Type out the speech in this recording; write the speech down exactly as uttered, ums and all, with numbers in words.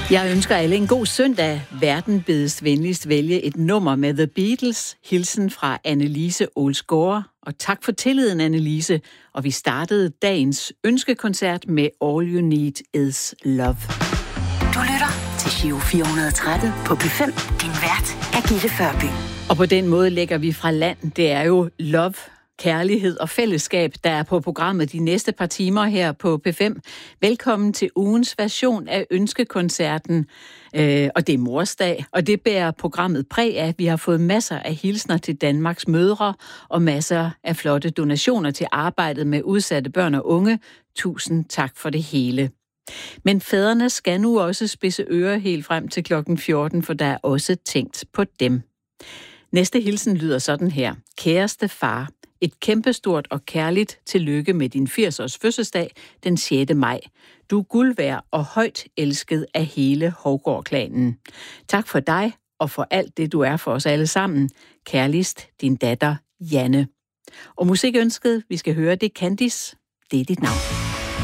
Jeg ønsker alle en god søndag. Verden bedes venligst vælge et nummer med The Beatles. Hilsen fra Annelise Ålsgaard. Og tak for tilliden, Annelise. Og vi startede dagens ønskekoncert med All You Need Is Love. Du lytter til Giro fire hundrede og tretten på P fem. Din vært er Gitte Førby. Og på den måde lægger vi fra land. Det er jo love, kærlighed og fællesskab, der er på programmet de næste par timer her på P fem. Velkommen til ugens version af ønskekoncerten. Øh, og det er morsdag, og det bærer programmet præg af. Vi har fået masser af hilsner til Danmarks mødre og masser af flotte donationer til arbejdet med udsatte børn og unge. Tusind tak for det hele. Men fædrene skal nu også spidse ører helt frem til klokken fjorten, for der er også tænkt på dem. Næste hilsen lyder sådan her. Kæreste far, et kæmpestort og kærligt tillykke med din firs-års fødselsdag den sjette maj. Du er guld værd og højt elsket af hele Hovgaard-klanen. Tak for dig og for alt det, du er for os alle sammen. Kærligst, din datter Janne. Og musikønsket, vi skal høre, det er Candice. Det er dit navn.